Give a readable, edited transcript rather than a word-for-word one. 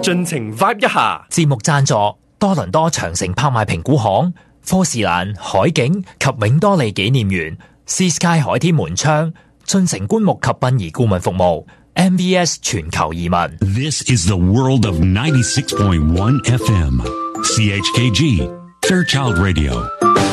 盡情 vibe 一下。 節目贊助多倫多長城拍賣評估行、科士蘭海景及永多利紀念園、Sea Sky 海天門窗、進城棺木及殯儀顧問服務、MBS 全球移民。 This is the world of 96.1 FM. CHKG, Fairchild Radio.